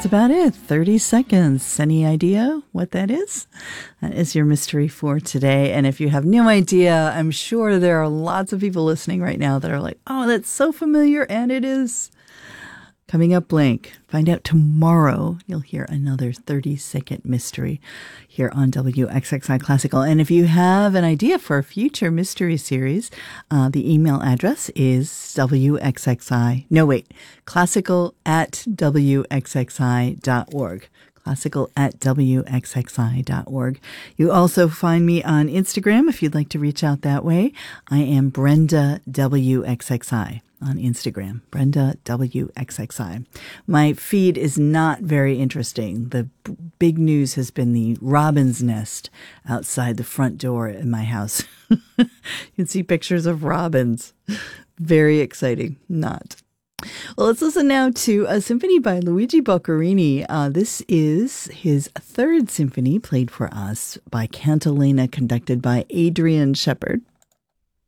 That's about it. 30 seconds. Any idea what that is? That is your mystery for today. And if you have no idea, I'm sure there are lots of people listening right now that are like, oh, that's so familiar. And it is. Coming up, Blink. Find out tomorrow. You'll hear another 30-second mystery here on WXXI Classical. And if you have an idea for a future mystery series, the email address is classical@wxxi.org. classical@wxxi.org. You also find me on Instagram if you'd like to reach out that way. I am Brenda WXXI. On Instagram, Brenda WXXI. My feed is not very interesting. The big news has been the robin's nest outside the front door in my house. You can see pictures of robins. Very exciting. Not. Well, let's listen now to a symphony by Luigi Boccherini. This is his third symphony played for us by Cantilena, conducted by Adrian Shepard.